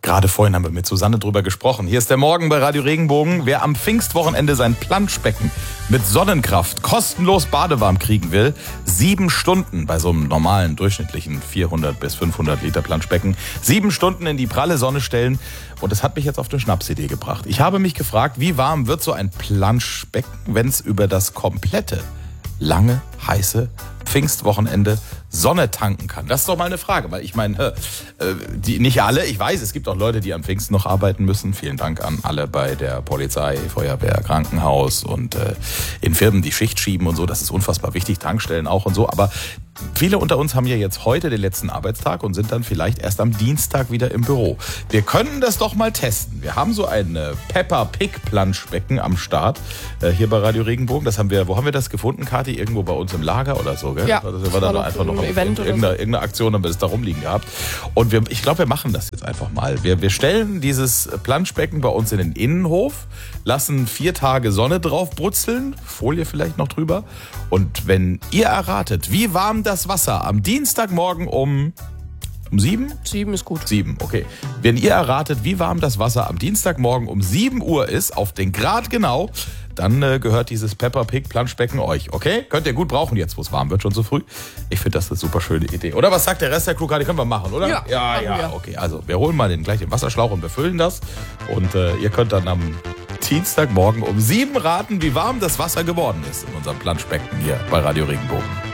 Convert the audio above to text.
Gerade vorhin haben wir mit Susanne drüber gesprochen. Hier ist der Morgen bei Radio Regenbogen. Wer am Pfingstwochenende sein Planschbecken mit Sonnenkraft kostenlos badewarm kriegen will, 7 Stunden bei so einem normalen, durchschnittlichen 400 bis 500 Liter Planschbecken, 7 Stunden in die pralle Sonne stellen. Und das hat mich jetzt auf eine Schnapsidee gebracht. Ich habe mich gefragt, wie warm wird so ein Planschbecken, wenn es über das komplette, lange, heiße Pfingstwochenende Sonne tanken kann? Das ist doch mal eine Frage, weil ich meine, nicht alle, ich weiß, es gibt auch Leute, die am Pfingsten noch arbeiten müssen. Vielen Dank an alle bei der Polizei, Feuerwehr, Krankenhaus und in Firmen, die Schicht schieben und so. Das ist unfassbar wichtig, Tankstellen auch und so. Aber viele unter uns haben ja jetzt heute den letzten Arbeitstag und sind dann vielleicht erst am Dienstag wieder im Büro. Wir können das doch mal testen. Wir haben so ein Peppa Pig Planschbecken am Start hier bei Radio Regenbogen. Wo haben wir das gefunden, Kathi? Irgendwo bei uns im Lager oder so, gell? Ja, das war dann einfach noch Event oder so. Irgendeine Aktion, haben wir es da rumliegen gehabt. Und ich glaube, wir machen das jetzt einfach mal. Wir stellen dieses Planschbecken bei uns in den Innenhof, lassen 4 Tage Sonne drauf brutzeln, Folie vielleicht noch drüber. Und wenn ihr erratet, wie warm das Wasser am Dienstagmorgen um 7? 7 ist gut. 7, okay. Wenn ihr erratet, wie warm das Wasser am Dienstagmorgen um 7 Uhr ist, auf den Grad genau, dann gehört dieses Peppa Pig Planschbecken euch, okay? Könnt ihr gut brauchen jetzt, wo es warm wird, schon so früh. Ich finde, das ist eine super schöne Idee. Oder was sagt der Rest der Crew? Die können wir machen, oder? Ja. Okay, also wir holen mal gleich den Wasserschlauch und befüllen das. Und ihr könnt dann am Dienstagmorgen um 7 raten, wie warm das Wasser geworden ist in unserem Planschbecken hier bei Radio Regenbogen.